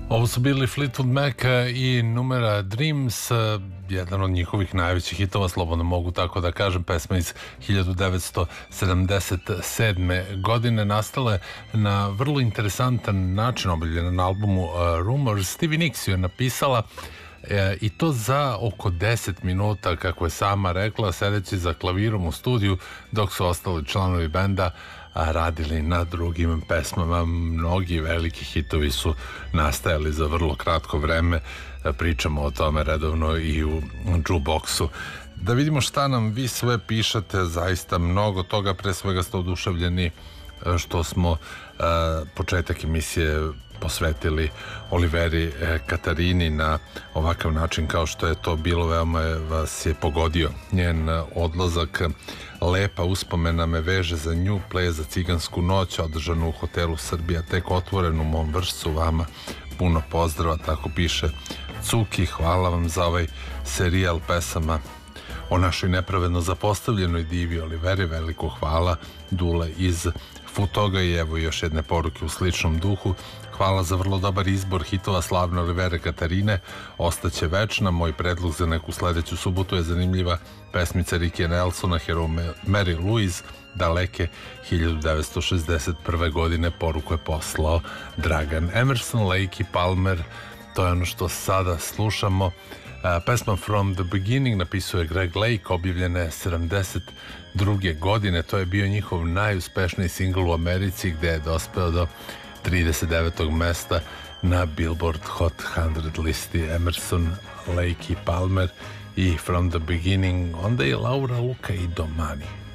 Ovo su bili Fleetwood Mac i numera Dreams, jedan od njihovih najvećih hitova, slobodno mogu tako da kažem, pesma iz 1977. godine, nastala na vrlo interesantan način, objavljena na albumu Rumors. Stevie Nicks ju je napisala i to za oko 10 minuta, kako je sama rekla, sedeći za klavirom u studiju, dok su ostali članovi benda radili na drugim pesmama. Mnogi veliki hitovi su nastajali za vrlo kratko vreme, pričamo o tome redovno i u Jukeboxu. Da vidimo šta nam vi sve pišete, zaista mnogo toga. Pre svega ste oduševljeni što smo početak emisije posvetili Oliveri Katarini na ovakav način kao što je to bilo. Veoma vas je pogodio njen odlazak. Lepa uspomena me veže za nju, pleje za cigansku noć, održanu u hotelu Srbija, tek otvoren u mom Vršcu. Vama puno pozdrava, tako piše Cuki. Hvala vam za ovaj serijal pesama o našoj nepravedno zapostavljenoj divi Oliveri. Veliko hvala. Dule iz Futoga. I evo još jedne poruke u sličnom duhu. Hvala za vrlo dobar izbor hitova slavne Olivere Katarine, ostaće večna. Moj predlog za neku sledeću subotu je zanimljiva pesmica Rikija Nelsona, Hero Mary Louise, daleke 1961. godine. Poruku je poslao Dragan. Emerson, Lake i Palmer, to je ono što sada slušamo. Pesma From the Beginning napisuje Greg Lake, objavljena je 72. godine. To je bio njihov najuspešniji singl u Americi, gde je dospeo do 39. mesta na Billboard Hot 100 listi. Emerson, Lake i Palmer i From the Beginning, onda je Laura Luka i Domani.